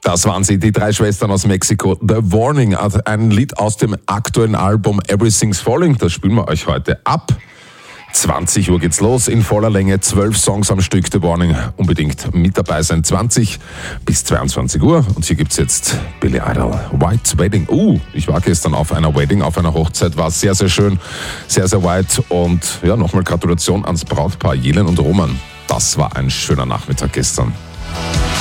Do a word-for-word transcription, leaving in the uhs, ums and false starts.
Das waren sie, die drei Schwestern aus Mexiko. The Warning, ein Lied aus dem aktuellen Album Everything's Falling. Das spielen wir euch heute ab. zwanzig Uhr geht's los, in voller Länge, zwölf Songs am Stück. The Warning, unbedingt mit dabei sein. zwanzig bis zweiundzwanzig Uhr. Und hier gibt's jetzt Billy Idol, White Wedding. Uh, ich war gestern auf einer Wedding, auf einer Hochzeit, war sehr, sehr schön, sehr, sehr white. Und ja, nochmal Gratulation ans Brautpaar Jelen und Roman. Das war ein schöner Nachmittag gestern.